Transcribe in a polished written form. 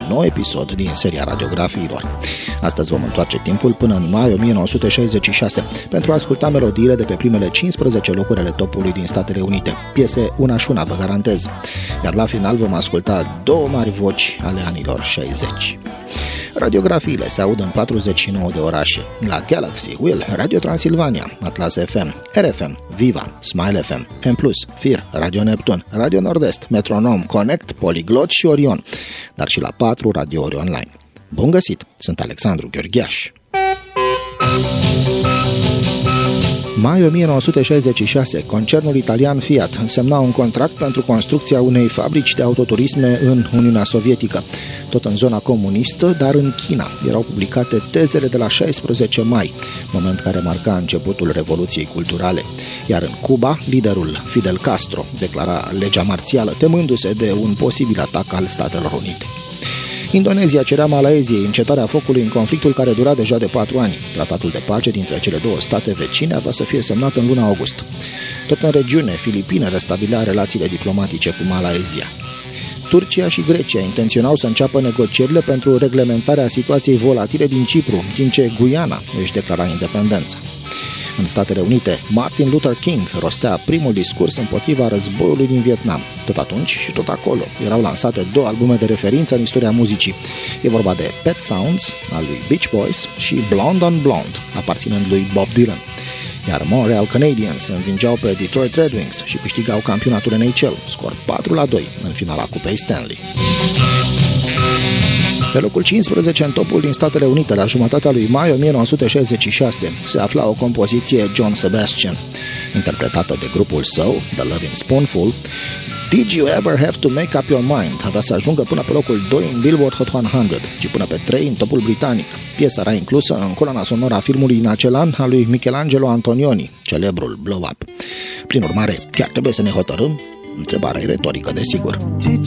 nou episod din seria radiografiilor. Astăzi vom întoarce timpul până în mai 1966 pentru a asculta melodiile de pe primele 15 locuri ale topului din Statele Unite. Piese una și una, vă garantez. Iar la final vom asculta două mari voci ale anilor 60. Radiografiile se aud în 49 de orașe: la Galaxy, Will, Radio Transilvania, Atlas FM, RFM, Viva, Smile FM, M+, FIR, Radio Neptun, Radio Nord-Est, Metronom, Connect, Polyglot și Orion, dar și la 4 radiouri online. Bun găsit! Sunt Alexandru Gheorghiaș. Mai 1966, concernul italian Fiat semna un contract pentru construcția unei fabrici de autoturisme în Uniunea Sovietică. Tot în zona comunistă, dar în China, erau publicate tezele de la 16 mai, moment care marca începutul Revoluției Culturale. Iar în Cuba, liderul Fidel Castro declara legea marțială, temându-se de un posibil atac al Statelor Unite. Indonezia cerea Malaysiei încetarea focului în conflictul care dura deja de 4 ani. Tratatul de pace dintre cele două state vecine avea să fie semnat în luna august. Tot în regiune, Filipine restabilea relațiile diplomatice cu Malaysia. Turcia și Grecia intenționau să înceapă negocierile pentru reglementarea situației volatile din Cipru, în timp ce Guyana își declara independența. În Statele Unite, Martin Luther King rostea primul discurs împotriva războiului din Vietnam. Tot atunci și tot acolo erau lansate două albume de referință în istoria muzicii. E vorba de Pet Sounds, al lui Beach Boys, și Blonde on Blonde, aparținând lui Bob Dylan. Iar Montreal Canadiens învingeau pe Detroit Red Wings și câștigau campionatul NHL, scor 4-2 în finala Cupei Stanley. Pe locul 15 în topul din Statele Unite, la jumătatea lui mai 1966, se afla o compoziție John Sebastian, interpretată de grupul său, The Lovin' Spoonful. Did You Ever Have to Make Up Your Mind avea să ajungă până pe locul 2 în Billboard Hot 100 și până pe 3 în topul britanic. Piesa era inclusă în coloana sonoră a filmului din acel an a lui Michelangelo Antonioni, celebrul Blow Up. Prin urmare, chiar trebuie să ne hotărâm? Întrebarea e retorică, desigur. Did